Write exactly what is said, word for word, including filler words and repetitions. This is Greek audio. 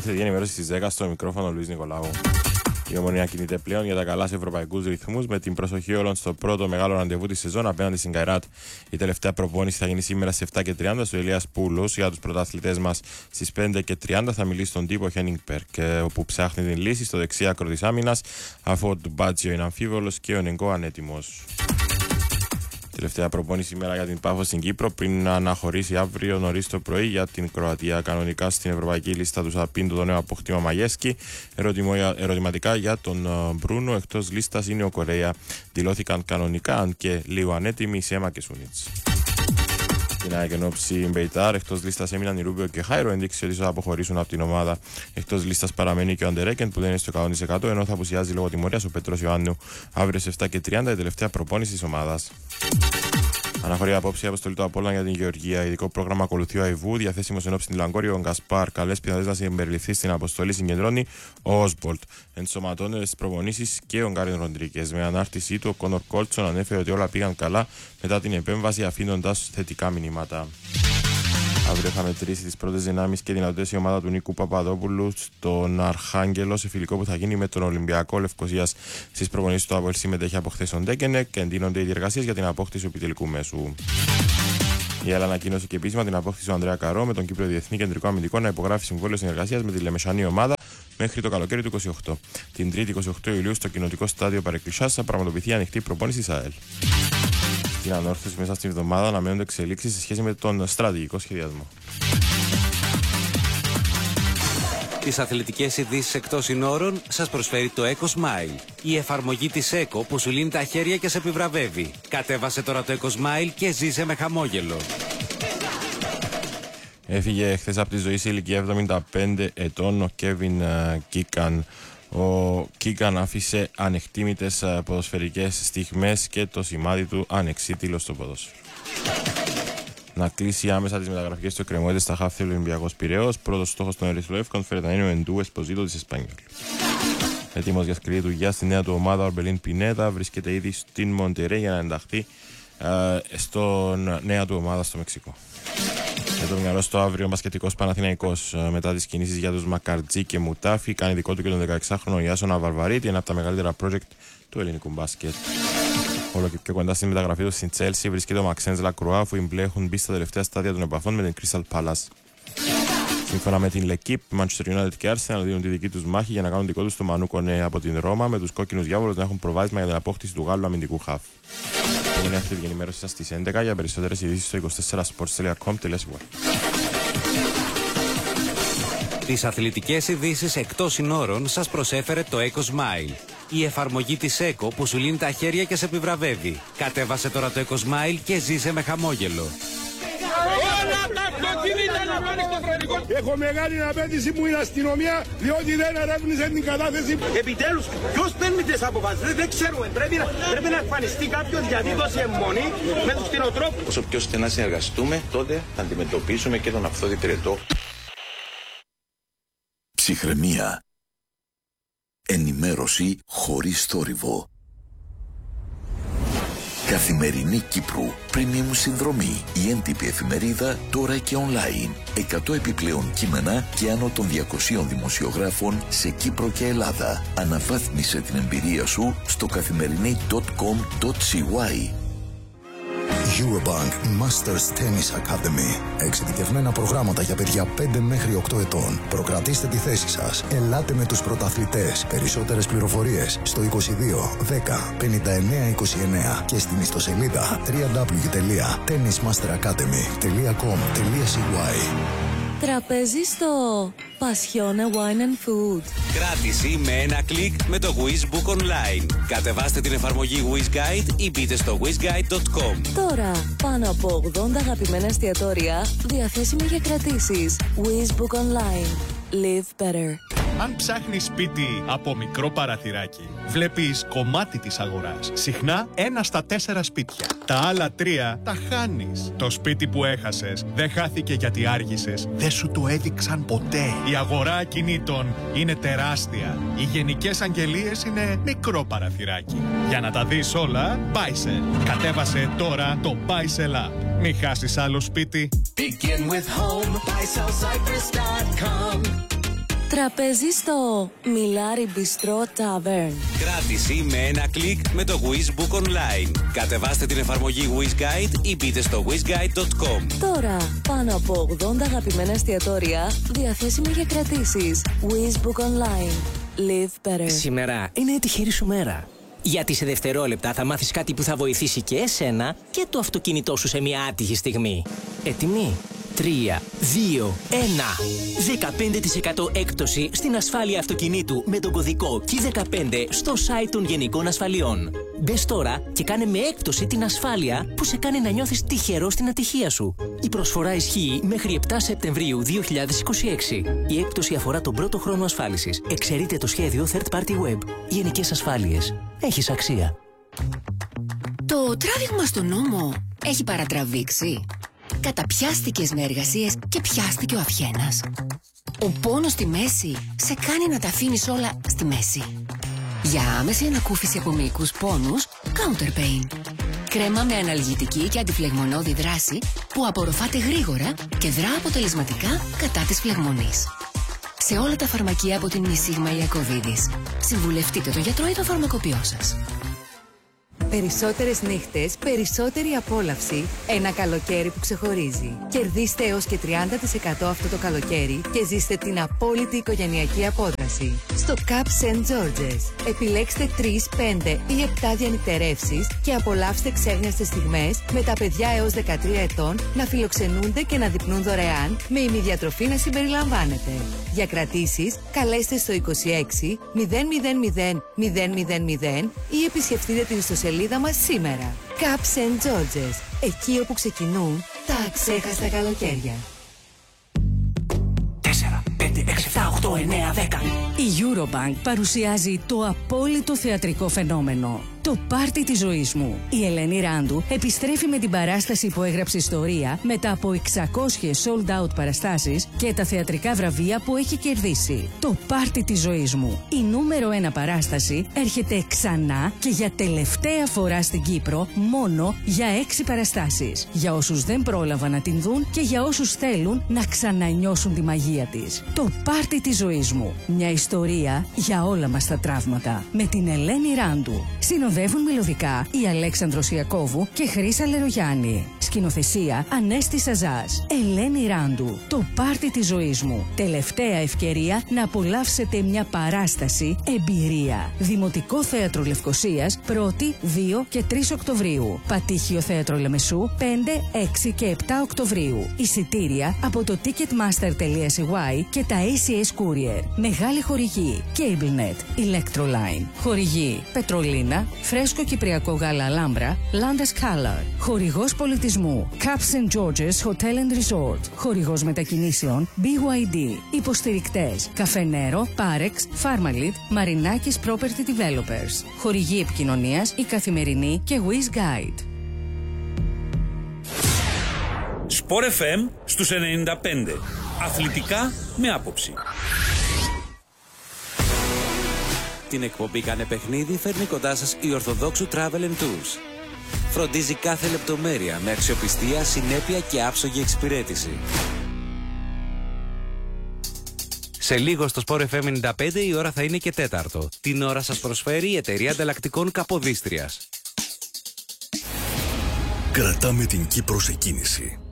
αθλητική ενημέρωση στις δέκα στο μικρόφωνο Λουίς Νικολάου. Η Ομονία κινείται πλέον για τα καλά σε ευρωπαϊκούς ρυθμούς με την προσοχή όλων στο πρώτο μεγάλο ραντεβού της σεζόν απέναντι στην Καϊράτ. Η τελευταία προπόνηση θα γίνει σήμερα στις επτά και τριάντα στο Ηλίας Πούλος. Για τους πρωταθλητές μας στις πέντε και τριάντα θα μιλήσει στον τύπο Χένινγκ Περκ, όπου ψάχνει την λύση στο δεξί άκρο της άμυνας, αφού ο Ντουμπάτσιο είναι αμφίβολος και ο Νεγκό ανέτοιμος. Τελευταία προπόνηση σήμερα για την Πάφο στην Κύπρο πριν να αναχωρήσει αύριο νωρίς το πρωί για την Κροατία. Κανονικά στην ευρωπαϊκή λίστα του Σαπίντο το νέο απόκτημα Μαγέσκι. Ερωτηματικά για τον Μπρούνο εκτός λίστας είναι ο Κορέα. Δηλώθηκαν κανονικά, αν και λίγο ανέτοιμοι, Σέμα και Σούνιτς. Στην ΑΕΚ ενόψη Μπεϊτάρ, εκτός λίστας έμειναν οι Ρούμπιο και Χάιρο, ενδείξει ότι θα αποχωρήσουν από την ομάδα. Εκτός λίστας παραμένει και ο Αντερέκεν που δεν είναι στο εκατό τοις εκατό, ενώ θα απουσιάζει λόγω τιμωρίας ο Πέτρος Ιωάννου. Αύριο στις επτά και τριάντα η τελευταία προπόνηση της ομάδας. Αναχωρεί απόψη η αποστολή του Απόλλωνα για την Γεωργία. Ειδικό πρόγραμμα ακολουθεί ο Αϊβού, διαθέσιμο ενόψει την Λαγκόριο, ο Γκασπάρ. Καλές πιθανότητες να συμπεριληφθεί στην αποστολή συγκεντρώνει ο Όσμπολτ. Ενσωματώνεται στις προπονήσεις και ο Γκάριν Ροντρίκες. Με ανάρτησή του, ο Κόνορ Κόλτσον ανέφερε ότι όλα πήγαν καλά μετά την επέμβαση, αφήνοντας θετικά μηνύματα. Αύριο θα μετρήσει τις πρώτες δυνάμεις και δυνατότητες η ομάδα του Νίκου Παπαδόπουλου στον Αρχάγγελο σε φιλικό που θα γίνει με τον Ολυμπιακό Λευκωσίας. Στις προπονήσεις του Άπολ συμμετέχει από χθες ο Ντέκενεκ και εντείνονται οι διεργασίες για την απόκτηση του επιτελικού μέσου. Η ΕΛ ανακοίνωσε και επίσημα την απόκτηση του Ανδρέα Καρό με τον Κύπριο Διεθνή Κεντρικό Αμυντικό να υπογράφει συμβόλαιο συνεργασίας με τη λεμεσανή ομάδα μέχρι το καλοκαίρι του είκοσι οκτώ. Την Τρίτη είκοσι οκτώ Ιουλίου στο κοινοτικό στάδιο Παρεκκλησιάς θα πραγματοποιηθεί ανοιχτή προπόνηση της ΑΕΛ. Στην ανόρθωση μέσα στην εβδομάδα αναμένονται εξελίξεις σε σχέση με τον στρατηγικό σχεδιασμό. Τις αθλητικές ειδήσεις εκτός συνόρων σας προσφέρει το EcoSmile. Η εφαρμογή της Eco που σου λύνει τα χέρια και σε επιβραβεύει. Κατέβασε τώρα το EcoSmile και ζήσε με χαμόγελο. Έφυγε χθες από τη ζωή σε ηλικία εβδομήντα πέντε ετών ο Κέβιν Κίκαν. Ο Κίκαν άφησε ανεκτήμητες ποδοσφαιρικές στιγμές και το σημάδι του ανεξίτηλο στο ποδόσφαιρο. Να κλείσει άμεσα τις μεταγραφικές του εκκρεμότητες στα χάφη του Ολυμπιακός Πειραιώς. Πρώτος στόχος των Ερυθροεύκων φέρεται να είναι ο Εντού Εσποζίτο της Εσπανιόλ. Έτοιμος για σκληρή δουλειά στη νέα του ομάδα ο Ορμπελίν Πινέδα βρίσκεται ήδη στην Μοντερέ για να ενταχθεί ε, στον νέα του ομάδα στο Μεξικό. Για το μυαλό στο αύριο, ο μπασκετικός Παναθηναϊκός μετά τις κινήσεις για τους Μακαρτζή και Μουτάφη κάνει δικό του και τον δεκαεξάχρονο Ιάσονα Βαρβαρίτη, ένα από τα μεγαλύτερα project του ελληνικού μπάσκετ. Όλο και πιο κοντά στην μεταγραφή του στην Chelsea βρίσκεται ο Μαξένς Λακρουά, αφού οι μπλε έχουν μπει στα τελευταία στάδια των επαφών με την Crystal Palace. Σύμφωνα με την L'Equipe, Manchester United και Arsenal δίνουν τη δική τους μάχη για να κάνουν δικό τους το Μανού Κονέ από την Ρώμα, με τους κόκκινους διάβολους να έχουν προβάδισμα για την απόκτηση του Γάλλου αμυντικού χαφ. Είναι αυτή την ενημέρωση σας στις έντεκα. Για περισσότερες ειδήσεις στο είκοσι τέσσερα σπορτς τελεία κομ τελεία σι γουάι. Τις αθλητικές ειδήσεις εκτός συνόρων σας προσέφερε το EcoSmile. Η εφαρμογή της Eco που σου λύνει τα χέρια και σε επιβραβεύει. Κατέβασε τώρα το EcoSmile και ζήσε με χαμόγελο. Έχω μεγάλη απέτηση που είναι αστυνομία, διότι δεν ερεύνησε την κατάθεση. Επιτέλους, ποιος παίρνει τις αποφάσεις, δεν ξέρουμε. Πρέπει να, πρέπει να εμφανιστεί κάποιος γιατί δώσει αιμονή με τους κτηνοτρόφους. Όσο πιο στενά συνεργαστούμε, τότε θα αντιμετωπίσουμε και τον αυθόδη πυρετό. Ψυχραιμία. Ενημέρωση χωρίς θόρυβο. Καθημερινή Κύπρου. Premium συνδρομή. Η έντυπη εφημερίδα τώρα και online. εκατό επιπλέον κείμενα και άνω των διακοσίων δημοσιογράφων σε Κύπρο και Ελλάδα. Αναβάθμισε την εμπειρία σου στο καθημερινή τελεία κομ τελεία σι γουάι. Eurobank Masters Tennis Academy. Εξειδικευμένα προγράμματα για παιδιά πέντε μέχρι οκτώ ετών. Προκρατήστε τη θέση σας. Ελάτε με τους πρωταθλητές. Περισσότερες πληροφορίες στο είκοσι δύο δέκα πενήντα εννέα είκοσι εννέα και στην ιστοσελίδα double-u double-u double-u τελεία tennis master academy τελεία com τελεία σι γουάι. Τραπέζι στο Passione Wine and Food. Κράτηση με ένα κλικ με το WizBook Online. Κατεβάστε την εφαρμογή WizGuide ή μπείτε στο wizguide τελεία com. Τώρα, πάνω από ογδόντα αγαπημένα εστιατόρια διαθέσιμα για κρατήσεις. WizBook Online. Live better. Αν ψάχνεις σπίτι από μικρό παραθυράκι, βλέπεις κομμάτι της αγοράς. Συχνά ένα στα τέσσερα σπίτια. Τα άλλα τρία τα χάνεις. Το σπίτι που έχασες δεν χάθηκε γιατί άργησες. Δεν σου το έδειξαν ποτέ. Η αγορά ακινήτων είναι τεράστια. Οι γενικές αγγελίες είναι μικρό παραθυράκι. Για να τα δεις όλα, Buysell. Κατέβασε τώρα το Buysell App. Μην χάσεις άλλο σπίτι. Begin with home, buy sell cyprus dot com. Τραπέζι στο Μιλάρι Μπιστρό Tavern. Κράτηση με ένα κλικ με το Wiz Book Online. Κατεβάστε την εφαρμογή Wiz Guide ή μπείτε στο wiz guide dot com. Τώρα, πάνω από ογδόντα αγαπημένα εστιατόρια διαθέσιμα για κρατήσεις. Wiz Book Online. Live better. Σήμερα είναι η τυχερή σου μέρα. Γιατί σε δευτερόλεπτα θα μάθεις κάτι που θα βοηθήσει και εσένα και το αυτοκίνητό σου σε μια άτυχη στιγμή. Έτοιμοι? τρία, δύο, ένα. δεκαπέντε τοις εκατό έκπτωση στην ασφάλεια αυτοκινήτου με τον κωδικό κι δεκαπέντε στο site των Γενικών Ασφαλιών. Μπες τώρα και κάνε με έκπτωση την ασφάλεια που σε κάνει να νιώθεις τυχερό στην ατυχία σου. Η προσφορά ισχύει μέχρι επτά Σεπτεμβρίου δύο χιλιάδες είκοσι έξι. Η έκπτωση αφορά τον πρώτο χρόνο ασφάλισης. Εξαιρείται το σχέδιο Third Party Web. Γενικές Ασφάλειες. Έχεις αξία. Το τράβηγμα στον νόμο έχει παρατραβήξει. Καταπιάστηκες με εργασίες και πιάστηκε ο αυχένας. Ο πόνος στη μέση σε κάνει να τα αφήνεις όλα στη μέση. Για άμεση ανακούφιση από μυϊκούς πόνους, Counter Pain. Κρέμα με αναλγητική και αντιφλεγμονώδη δράση που απορροφάται γρήγορα και δρά αποτελεσματικά κατά της φλεγμονής. Σε όλα τα φαρμακεία από την Νησίγμα Ιακωβίδης. Συμβουλευτείτε το γιατρό ή το φαρμακοποιό σας. Περισσότερες νύχτες, περισσότερη απόλαυση. Ένα καλοκαίρι που ξεχωρίζει. Κερδίστε έως και τριάντα τοις εκατό αυτό το καλοκαίρι και ζήστε την απόλυτη οικογενειακή απόδραση. Στο Cup Saint George's. Επιλέξτε τρεις, πέντε ή επτά διανυκτερεύσεις και απολαύστε ξέχνιαστες στιγμές με τα παιδιά έως δεκατρία ετών να φιλοξενούνται και να δειπνούν δωρεάν, με ημιδιατροφή να συμπεριλαμβάνεται. Για κρατήσεις, καλέστε στο είκοσι έξι μηδέν μηδέν μηδέν μηδέν μηδέν μηδέν ή επισκεφτείτε την ιστοσελίδα μας σήμερα. Cup Saint George's. Εκεί όπου ξεκινούν τα αξέχαστα καλοκαίρια. τέσσερα, πέντε, έξι, επτά, οκτώ, εννέα, δέκα. Η Eurobank παρουσιάζει το απόλυτο θεατρικό φαινόμενο. Το πάρτι της ζωής μου. Η Ελένη Ράντου επιστρέφει με την παράσταση που έγραψε ιστορία μετά από εξακόσιες sold out παραστάσεις και τα θεατρικά βραβεία που έχει κερδίσει. Το πάρτι της ζωής μου. Η νούμερο ένα παράσταση έρχεται ξανά και για τελευταία φορά στην Κύπρο μόνο για έξι παραστάσεις. Για όσους δεν πρόλαβαν να την δουν και για όσους θέλουν να ξανανιώσουν τη μαγεία της. Το πάρτι της ζωής μου. Μια ιστορία για όλα μας τα τραύματα. Με την Ελένη Ράντου. Συνοδεύουν μελωδικά η Αλέξανδρος Ιακώβου και Χρύσα Λερογιάννη. Σκηνοθεσία Ανέστη Σαζάς. Ελένη Ράντου. Το πάρτι της ζωής μου. Τελευταία ευκαιρία να απολαύσετε μια παράσταση εμπειρία. Δημοτικό Θέατρο Λευκωσίας πρώτη, δύο και τρεις Οκτωβρίου. Πατήχιο Θέατρο Λεμεσού πέντε, έξι και επτά Οκτωβρίου. Εισιτήρια από το ticketmaster τελεία c y και τα έι σι ες Courier. Μεγάλη χορηγή CableNet, Electroline. Χορηγή Πετρολίνα, Φρέσκο Κυπριακό Γάλα Λάμπρα, Landes Color. Χορηγός πολιτισμού Cup Saint George's Hotel and Resort. Χορηγός μετακινήσεων μπι γουάι ντι. Υποστηρικτές Καφενέρο, Parex, Pharmalit, Μαρινάκης Property Developers. Χορηγή επικοινωνίας Η Καθημερινή και Wiz Guide. Sport εφ εμ στους ενενήντα πέντε. Αθλητικά με άποψη. Την εκπομπή Κάνε Παιχνίδι φέρνει κοντά σας η Ορθοδόξου Travel and Tours. Φροντίζει κάθε λεπτομέρεια με αξιοπιστία, συνέπεια και άψογη εξυπηρέτηση. Σε λίγο στο Sport εφ εμ ενενήντα πέντε η ώρα θα είναι και τέταρτο. Την ώρα σας προσφέρει η εταιρεία ανταλλακτικών Καποδίστριας. Κρατάμε την Κύπρο σε κίνηση.